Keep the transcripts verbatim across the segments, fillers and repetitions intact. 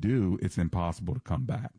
do, it's impossible to come back.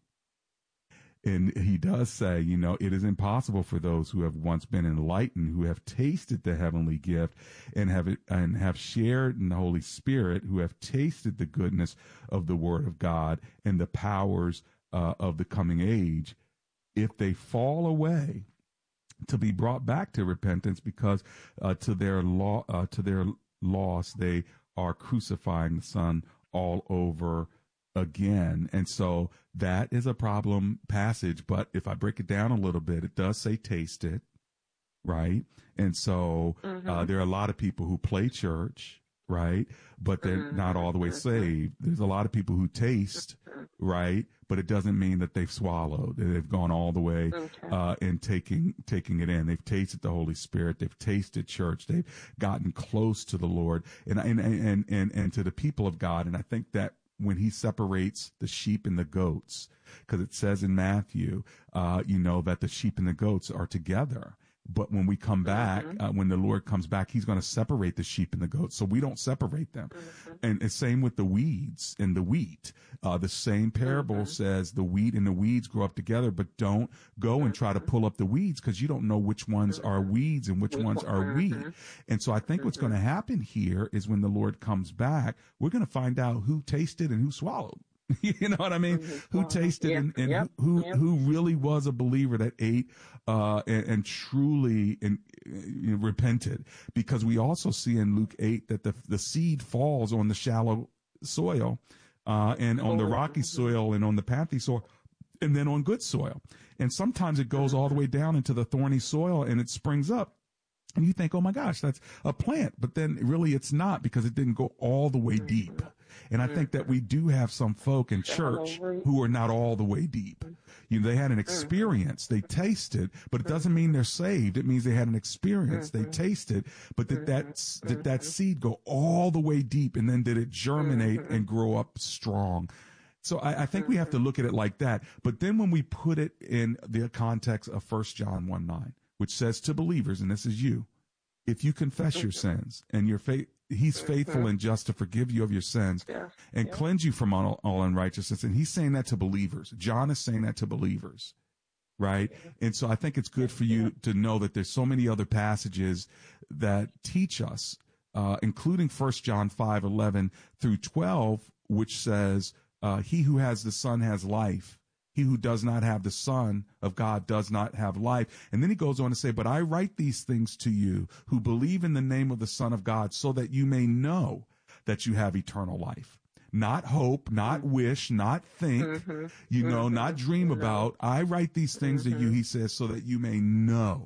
And he does say, you know, it is impossible for those who have once been enlightened, who have tasted the heavenly gift and have and have shared in the Holy Spirit, who have tasted the goodness of the Word of God and the powers uh, of the coming age, if they fall away, to be brought back to repentance, because uh, to their law, uh, to their loss, they are crucifying the Son all over again. And so that is a problem passage. But if I break it down a little bit, it does say taste it, right? And so mm-hmm. uh, there are a lot of people who play church, right? But they're mm-hmm. not all the way saved. There's a lot of people who taste, right? But it doesn't mean that they've swallowed. They've gone all the way okay. uh, in taking taking it in. They've tasted the Holy Spirit. They've tasted church. They've gotten close to the Lord and and and and, and to the people of God. And I think that when he separates the sheep and the goats, because it says in Matthew, uh, you know, that the sheep and the goats are together. But when we come back, mm-hmm. uh, when the Lord comes back, he's going to separate the sheep and the goats. So we don't separate them. Mm-hmm. And the same with the weeds and the wheat. Uh, the same parable mm-hmm. says the wheat and the weeds grow up together, but don't go mm-hmm. and try to pull up the weeds, because you don't know which ones mm-hmm. are weeds and which, which ones are mm-hmm. wheat. And so I think mm-hmm. what's going to happen here is when the Lord comes back, we're going to find out who tasted and who swallowed. You know what I mean? Mm-hmm. Who tasted yeah. and, and yep. who yep. who really was a believer that ate uh, and, and truly in, you know, repented. Because we also see in Luke eight that the the seed falls on the shallow soil uh, and on the rocky soil and on the pathy soil and then on good soil. And sometimes it goes all the way down into the thorny soil and it springs up. And you think, oh my gosh, that's a plant. But then really it's not, because it didn't go all the way deep. And I think that we do have some folk in church who are not all the way deep. You know, they had an experience, they tasted, but it doesn't mean they're saved. It means they had an experience, they tasted, but did that, did that seed go all the way deep, and then did it germinate and grow up strong? So I, I think we have to look at it like that. But then when we put it in the context of First John one nine, which says to believers, and this is you, if you confess your sins and your faith, he's faithful and just to forgive you of your sins yeah. and yeah. cleanse you from all, all unrighteousness. And he's saying that to believers. John is saying that to believers, right? And so I think it's good for you to know that there's so many other passages that teach us, uh, including First John five eleven through twelve, which says, uh, he who has the Son has life. He who does not have the Son of God does not have life. And then he goes on to say, but I write these things to you who believe in the name of the Son of God, so that you may know that you have eternal life. Not hope, not wish, not think, mm-hmm. you know, mm-hmm. not dream mm-hmm. about. I write these things mm-hmm. to you, he says, so that you may know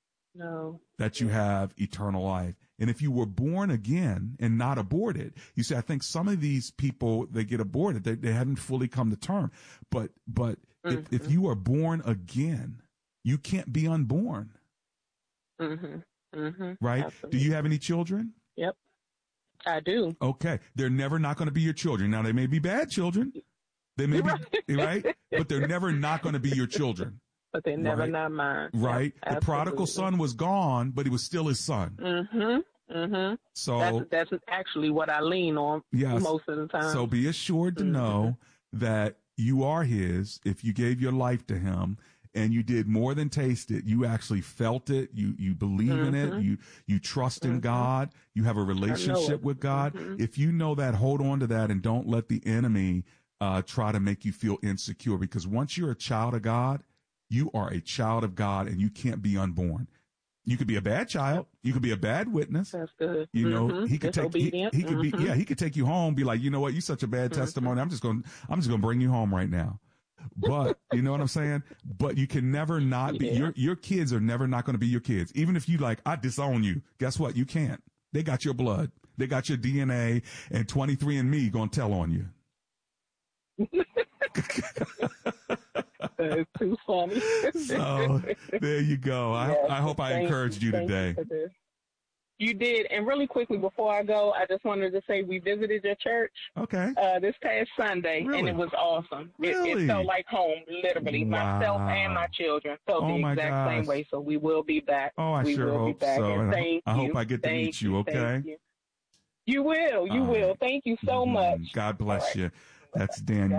no. that you have eternal life. And if you were born again and not aborted, you see, I think some of these people, they get aborted. They, they hadn't fully come to term. But, but mm-hmm. if, if you are born again, you can't be unborn. Mm-hmm. Mm-hmm. Right? Absolutely. Do you have any children? Yep, I do. Okay. They're never not going to be your children. Now, they may be bad children. They may be, right? But they're never not going to be your children. But they're never right? not mine. Right. Yep, the prodigal son was gone, but he was still his son. Mm-hmm. Mm-hmm. So that's, that's actually what I lean on yes, most of the time. So be assured to mm-hmm. know that you are his if you gave your life to him and you did more than taste it. You actually felt it. You, you believe mm-hmm. in it. You, you trust mm-hmm. in God. You have a relationship with God. Mm-hmm. If you know that, hold on to that and don't let the enemy uh, try to make you feel insecure, because once you're a child of God, you are a child of God and you can't be unborn. You could be a bad child. You could be a bad witness. That's good. You know, mm-hmm. he could take, he, he could mm-hmm. be, yeah, he could take you home, be like, you know what? You're such a bad mm-hmm. testimony. I'm just going, I'm just going to bring you home right now. But you know what I'm saying? But you can never not be, yeah. your, your kids are never not going to be your kids. Even if you like, I disown you. Guess what? You can't. They got your blood. They got your D N A, and twenty-three and me going to tell on you. That is too funny. So there you go. I, yes, I hope I encouraged you, you today. You, you did. And really quickly before I go, I just wanted to say we visited your church. Okay. Uh, this past Sunday, really? And it was awesome. Really? It, it felt like home, literally. Wow. Myself and my children felt oh the exact gosh. same way. So we will be back. Oh, I we sure will hope be back. so. And and thank I, I you. hope I get to thank meet you. Okay. You. you will. You All will. right. Thank you so mm-hmm. much. God bless right. you. That's Dan.